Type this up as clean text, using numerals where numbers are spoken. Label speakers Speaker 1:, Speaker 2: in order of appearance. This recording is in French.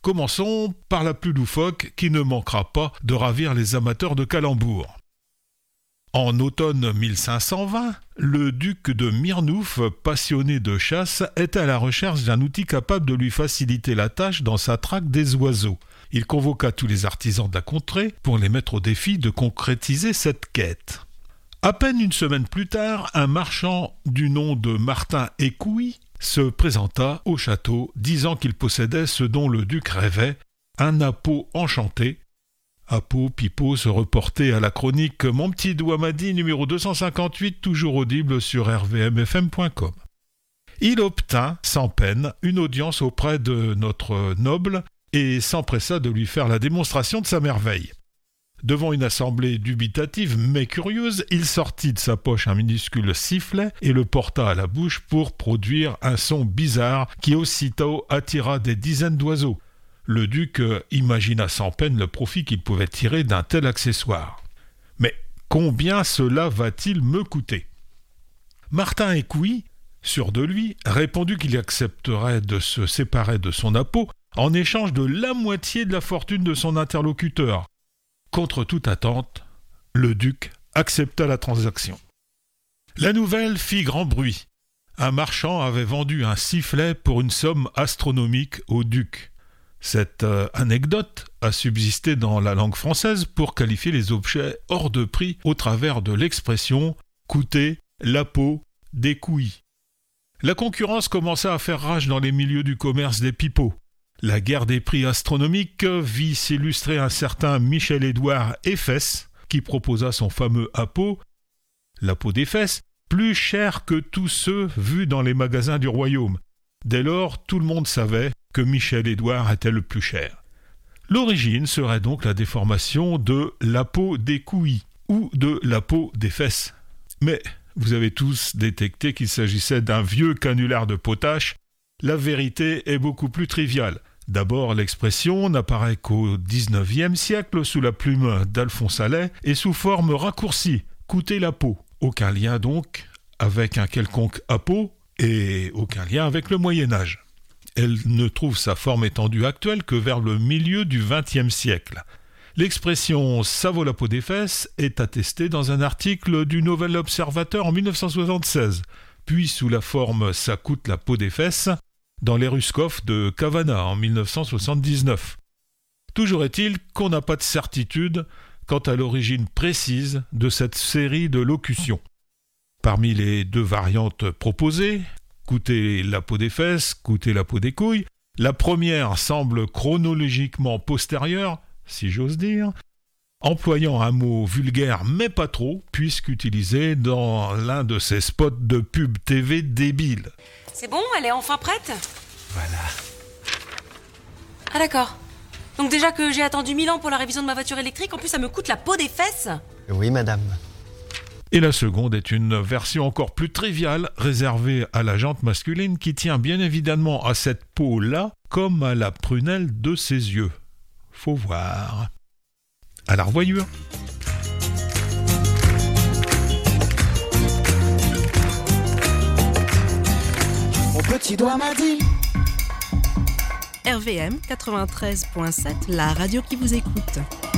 Speaker 1: commençons par la plus loufoque qui ne manquera pas de ravir les amateurs de calembours. En automne 1520, le duc de Miernouf, passionné de chasse, est à la recherche d'un outil capable de lui faciliter la tâche dans sa traque des oiseaux. Il convoqua tous les artisans de la contrée pour les mettre au défi de concrétiser cette quête. À peine une semaine plus tard, un marchand du nom de Martin Écouis se présenta au château, disant qu'il possédait ce dont le duc rêvait, un appôt enchanté. Appôt, pipeau se reportait à la chronique Mon petit doigt m'a dit, numéro 258, toujours audible sur rvmfm.com. Il obtint, sans peine, une audience auprès de notre noble et s'empressa de lui faire la démonstration de sa merveille. Devant une assemblée dubitative mais curieuse, il sortit de sa poche un minuscule sifflet et le porta à la bouche pour produire un son bizarre qui aussitôt attira des dizaines d'oiseaux. Le duc imagina sans peine le profit qu'il pouvait tirer d'un tel accessoire. Mais combien cela va-t-il me coûter ? Martin Écouis, sûr de lui, répondit qu'il accepterait de se séparer de son appôt en échange de la moitié de la fortune de son interlocuteur. Contre toute attente, le duc accepta la transaction. La nouvelle fit grand bruit. Un marchand avait vendu un sifflet pour une somme astronomique au duc. Cette anecdote a subsisté dans la langue française pour qualifier les objets hors de prix au travers de l'expression « coûter l'appôt des couilles ». La concurrence commença à faire rage dans les milieux du commerce des pipeaux. La guerre des prix astronomiques vit s'illustrer un certain Michel-Édouard Effès qui proposa son fameux appôt, l'appôt des fesses, plus cher que tous ceux vus dans les magasins du royaume. Dès lors, tout le monde savait que Michel-Édouard était le plus cher. L'origine serait donc la déformation de l'appôt des couilles ou de l'appôt des fesses. Mais vous avez tous détecté qu'il s'agissait d'un vieux canular de potache. La vérité est beaucoup plus triviale. D'abord, l'expression n'apparaît qu'au XIXe siècle sous la plume d'Alphonse Allais et sous forme raccourcie, coûter l'appôt. Aucun lien donc avec un quelconque appôt et aucun lien avec le Moyen-Âge. Elle ne trouve sa forme étendue actuelle que vers le milieu du XXe siècle. L'expression « ça vaut la peau des fesses » est attestée dans un article du Nouvel Observateur en 1976, puis sous la forme « ça coûte la peau des fesses » dans les Ruskov de Cavana en 1979. Toujours est-il qu'on n'a pas de certitude quant à l'origine précise de cette série de locutions. Parmi les deux variantes proposées, coûter la peau des fesses, coûter la peau des couilles, la première semble chronologiquement postérieure, si j'ose dire, employant un mot vulgaire mais pas trop, puisqu'utilisé dans l'un de ces spots de pub TV débiles.
Speaker 2: C'est bon, elle est enfin prête ?
Speaker 3: Voilà.
Speaker 2: Ah d'accord. Donc déjà que j'ai attendu 1000 ans pour la révision de ma voiture électrique, en plus ça me coûte la peau des fesses ?
Speaker 3: Oui, madame.
Speaker 1: Et la seconde est une version encore plus triviale, réservée à la jante masculine qui tient bien évidemment à cette peau-là comme à la prunelle de ses yeux. Faut voir. À la revoyure.
Speaker 4: Mon petit doigt m'a dit.
Speaker 5: RVM 93.7, la radio qui vous écoute.